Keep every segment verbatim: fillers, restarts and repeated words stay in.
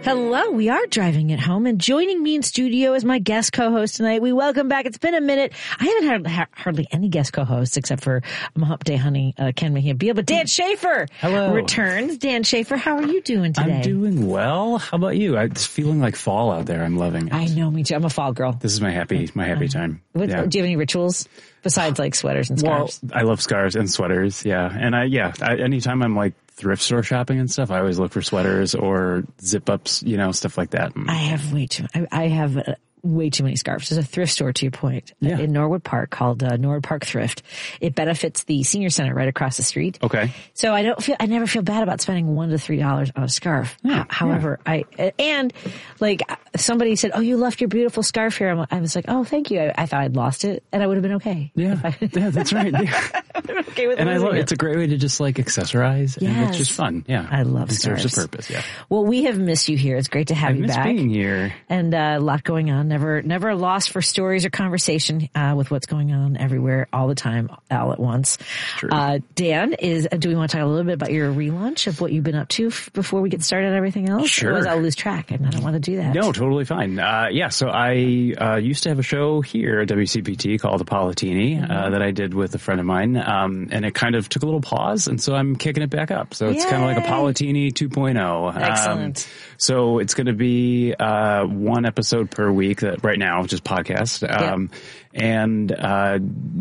Hello, we are driving it home, and joining me in studio is my guest co-host tonight. We welcome back. It's been a minute. I haven't had ha- hardly any guest co-hosts except for my Hump Day honey, uh, Ken Mejia, but Dan Schaefer Hello. returns. Dan Schaefer, how are you doing today? I'm doing well. How about you? It's feeling like fall out there. I'm loving it. I know, me too. I'm a fall girl. This is my happy, my happy time. What, yeah. Do you have any rituals besides like sweaters and scarves? Well, I love scarves and sweaters. Yeah, and I yeah. I, anytime I'm like thrift store shopping and stuff, I always look for sweaters or zip ups, you know, stuff like that. I have way too. I, I have uh, way too many scarves. There's a thrift store, to your point, yeah. in Norwood Park called uh, Norwood Park Thrift. It benefits the senior center right across the street. Okay. So I don't feel, I never feel bad about spending one to three dollars on a scarf. Yeah, However, yeah. I, and like somebody said, oh, you left your beautiful scarf here. I'm, I was like, oh, thank you. I, I thought I'd lost it and I would have been okay. Yeah. I, yeah, that's right. Yeah. okay with and I love it. it's a great way to just like accessorize. Yes. And it's just fun. Yeah. I love it scarves. serves a purpose. Yeah. Well, we have missed you here. It's great to have I you miss back. being here. And uh, a lot going on. Never, never a loss for stories or conversation uh, with what's going on everywhere, all the time, all at once. True. Uh, Dan, is do we want to talk a little bit about your relaunch of what you've been up to f- before we get started on everything else? Sure. Otherwise I'll lose track, and I don't want to do that. No, totally fine. Uh, yeah, so I uh, used to have a show here at W C P T called The Politini mm-hmm. uh, that I did with a friend of mine, um, and it kind of took a little pause, and so I'm kicking it back up. So it's kind of like a Politini two point oh. Excellent. Um, so it's going to be uh, one episode per week that right now, just podcast. Um, yep. And, uh,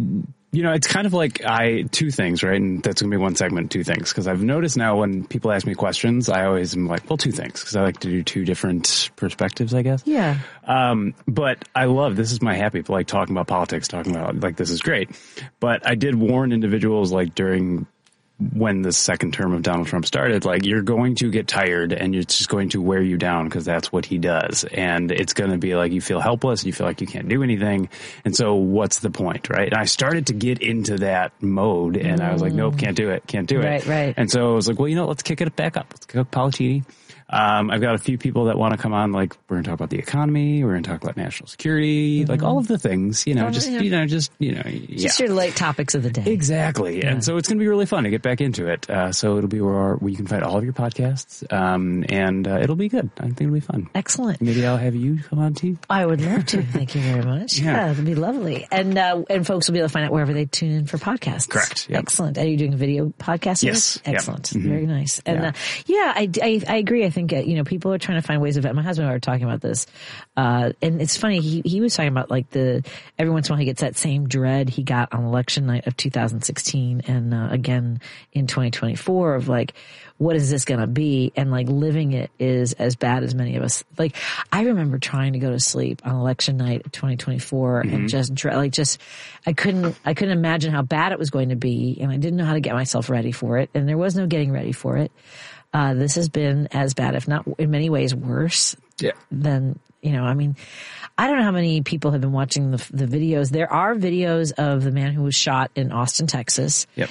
you know, it's kind of like I, two things, right? And that's going to be one segment, two things. Because I've noticed now when people ask me questions, I always am like, well, two things. Because I like to do two different perspectives, I guess. Yeah. Um, but I love, this is my happy, like talking about politics, talking about, like, this is great. But I did warn individuals, like, during when the second term of Donald Trump started, like, you're going to get tired and it's just going to wear you down because that's what he does. And it's going to be like you feel helpless. You feel like you can't do anything. And so what's the point, right? And I started to get into that mode and mm. I was like, nope, can't do it. Can't do it. Right, right. And so I was like, well, you know, let's kick it back up. Let's kick up Politini. Um, I've got a few people that want to come on, like, we're going to talk about the economy, we're going to talk about national security, mm-hmm. like all of the things, you know, oh, just, yeah. you know, just, you know, yeah. Just your light topics of the day. Exactly. Yeah. And so it's going to be really fun to get back into it. Uh, so it'll be where, where you can find all of your podcasts, um, and uh, it'll be good. I think it'll be fun. Excellent. Maybe I'll have you come on too. I would love to. Thank you very much. Yeah, yeah it'll be lovely. And, uh, and folks will be able to find out wherever they tune in for podcasts. Correct. Yep. Excellent. Are you doing a video podcast? Yes. Excellent. Yep. Mm-hmm. Very nice. And, yeah, uh, yeah I, I, I agree. I think, uh, you know, people are trying to find ways of it. My husband and I were talking about this. Uh, and it's funny. He, he was talking about like the, every once in a while he gets that same dread he got on election night of two thousand sixteen and, uh, again in twenty twenty-four of like, what is this going to be? And like living it is as bad as many of us. Like I remember trying to go to sleep on election night of twenty twenty-four mm-hmm. and just dread, like just, I couldn't, I couldn't imagine how bad it was going to be. And I didn't know how to get myself ready for it. And there was no getting ready for it. Uh, this has been as bad, if not in many ways worse yeah. than, you know, I mean, I don't know how many people have been watching the, the videos. There are videos of the man who was shot in Austin, Texas. Yep.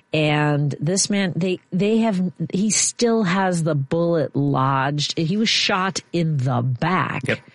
And this man, they, they have, he still has the bullet lodged. He was shot in the back. Yep.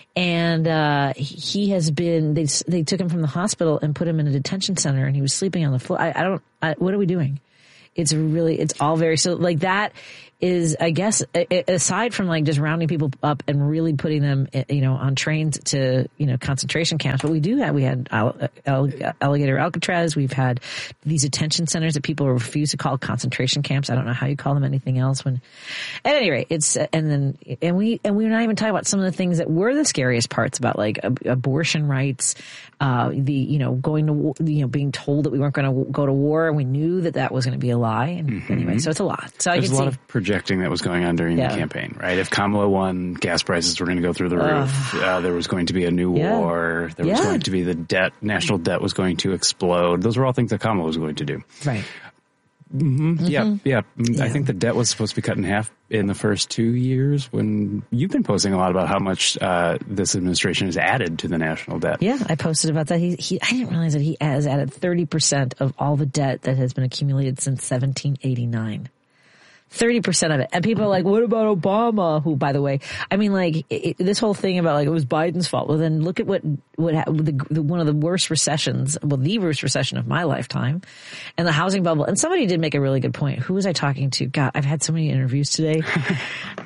And, uh, he has been, they, they took him from the hospital and put him in a detention center and he was sleeping on the floor. I, I don't, I, what are we doing? It's really, it's all very, so like that is, I guess, aside from like just rounding people up and really putting them, you know, on trains to, you know, concentration camps. But we do have, we had Alligator Alcatraz. We've had these detention centers that people refuse to call concentration camps. I don't know how you call them anything else when, at any rate, it's, and then, and we, and we're not even talking about some of the things that were the scariest parts about like abortion rights, uh, the, you know, going to, you know, being told that we weren't going to go to war and we knew that that was going to be a lie. And mm-hmm. anyway, so it's a lot. So There's I can a lot see. of projecting that was going on during yeah. the campaign, right? If Kamala won, gas prices were going to go through the roof. Uh, uh, there was going to be a new yeah. war. There was yeah. going to be the debt, national debt was going to explode. Those were all things that Kamala was going to do. Right. Mm-hmm. Mm-hmm. Yeah, yeah. Yeah. I think the debt was supposed to be cut in half in the first two years when you've been posting a lot about how much uh, this administration has added to the national debt. Yeah, I posted about that. He, he, I didn't realize that he has added thirty percent of all the debt that has been accumulated since seventeen eighty-nine. thirty percent of it. And people are like, what about Obama? Who, by the way, I mean, like, it, this whole thing about, like, it was Biden's fault. Well, then look at what, what, the, the, one of the worst recessions, well, the worst recession of my lifetime, and the housing bubble. And somebody did make a really good point. Who was I talking to? God, I've had so many interviews today.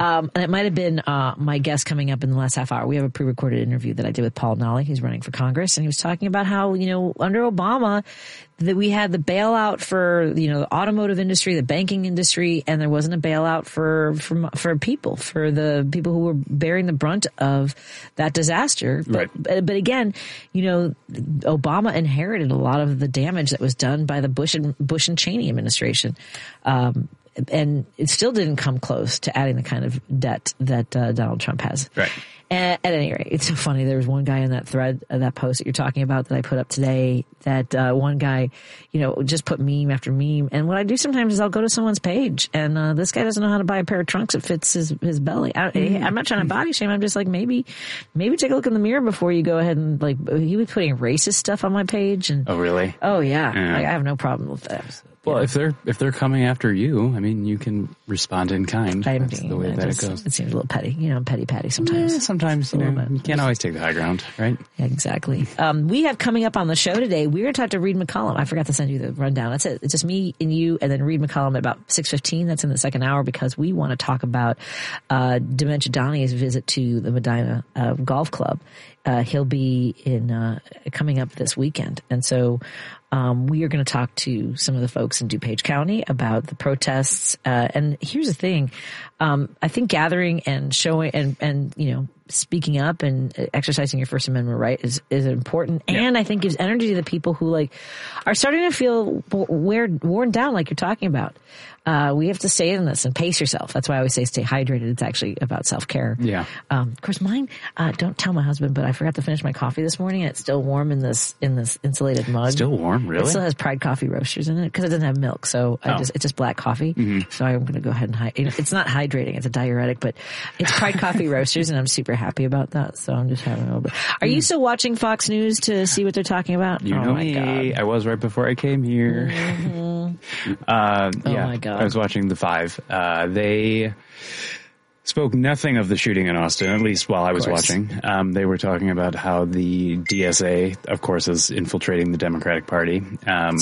Um, and it might have been uh, my guest coming up in the last half hour. We have a pre-recorded interview that I did with Paul Nolly. He's running for Congress, and he was talking about how, you know, under Obama, that we had the bailout for, you know, the automotive industry, the banking industry, and there wasn't a bailout for for, for people, for the people who were bearing the brunt of that disaster. But, right. but, but again, you know, Obama inherited a lot of the damage that was done by the Bush and Bush and Cheney administration. Um, and it still didn't come close to adding the kind of debt that uh, Donald Trump has. Right. At, at any rate, it's so funny. There was one guy in that thread, uh, that post that you're talking about that I put up today, that uh, one guy, you know, just put meme after meme. And what I do sometimes is I'll go to someone's page, and uh, this guy doesn't know how to buy a pair of trunks that fits his, his belly. I, mm-hmm. I'm not trying to body shame. I'm just like, maybe, maybe take a look in the mirror before you go ahead and, like, he was putting racist stuff on my page. And oh, really? Oh, yeah. yeah. Like, I have no problem with that. Well, yeah. if they're if they're coming after you, I mean, you can respond in kind. I That's the way it that just, it goes. It seems a little petty. You know, I'm petty patty sometimes. Yeah, sometimes, you know, you can't always take the high ground, right? Yeah, exactly. Um, we have coming up on the show today, we're going to talk to Reed McCollum. I forgot to send you the rundown. That's it. It's just me and you, and then Reed McCollum at about six fifteen. That's in the second hour, because we want to talk about uh, Dementia Donnie's visit to the Medina uh, Golf Club. Uh, he'll be in uh, coming up this weekend. And so um, we are going to talk to some of the folks in DuPage County about the protests. Uh, and here's the thing. Um, I think gathering and showing and, and, you know, speaking up and exercising your First Amendment right is, is important. Yeah. And I think gives energy to the people who, like, are starting to feel worn, worn down, like you're talking about. Uh, we have to stay in this and pace yourself. That's why I always say stay hydrated. It's actually about self-care. Yeah. Um, of course, mine, uh, don't tell my husband, but I forgot to finish my coffee this morning, and it's still warm in this, in this insulated mug. Still warm, really? It still has Pride Coffee Roasters in it because it doesn't have milk. So I oh. just, it's just black coffee. Mm-hmm. So I'm going to go ahead and hide. It's not hydrating. It's a diuretic, but it's Pride Coffee Roasters, and I'm super happy about that. So I'm just having a little bit. Are you still watching Fox News to see what they're talking about? You oh know my me. God. I was right before I came here. Mm-hmm. uh, oh yeah, my God. I was watching the Five. Uh, they spoke nothing of the shooting in Austin, at least while I was watching. Um, they were talking about how the D S A, of course, is infiltrating the Democratic Party, um,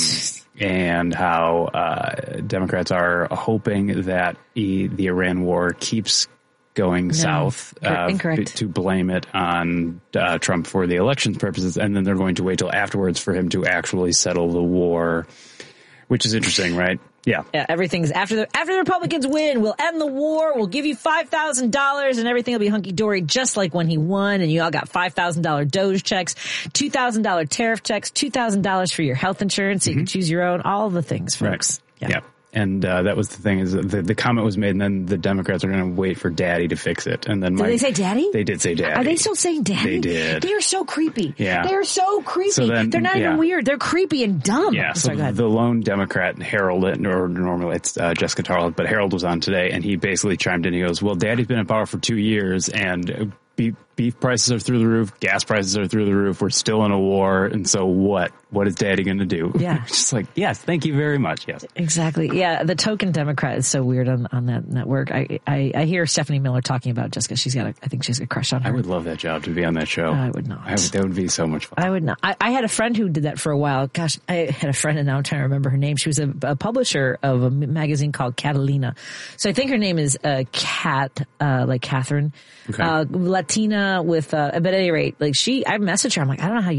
and how uh, Democrats are hoping that e- the Iran war keeps going no, south, uh, incorrect. to blame it on uh, Trump for the elections purposes, and then they're going to wait till afterwards for him to actually settle the war, which is interesting, right? Yeah. Yeah, everything's after the after the Republicans win, we'll end the war, we'll give you five thousand dollars, and everything will be hunky dory, just like when he won, and you all got five thousand dollars Doge checks, two thousand dollars tariff checks, two thousand dollars for your health insurance, so you mm-hmm. can choose your own, all the things, folks. Right. Yeah. yeah. And uh, that was the thing, is the, the comment was made, and then the Democrats are going to wait for Daddy to fix it. And then did my, they say Daddy? They did say Daddy. Are they still saying Daddy? They did. They are so creepy. Yeah. They are so creepy. So then, They're not yeah. even weird. They're creepy and dumb. Yeah. I'm so sorry, the lone Democrat, Harold, or normally it's uh, Jessica Tarl, but Harold was on today, and he basically chimed in. He goes, well, Daddy's been in power for two years, and beef, beef prices are through the roof, gas prices are through the roof, we're still in a war, and so what? What is Daddy going to do? Yeah. Just like, yes, thank you very much, yes. Exactly. Yeah, the token Democrat is so weird on, on that network. I, I I hear Stephanie Miller talking about Jessica. She's got a, I think she's got a crush on her. I would love that job, to be on that show. I would not. I would, that would be so much fun. I would not. I, I had a friend who did that for a while. Gosh, I had a friend, and now I'm trying to remember her name. She was a, a publisher of a magazine called Catalina. So I think her name is uh, Cat, uh, like Catherine. Okay. Uh, Latina with, uh, but at any rate, like she, I messaged her. I'm like, I don't know how you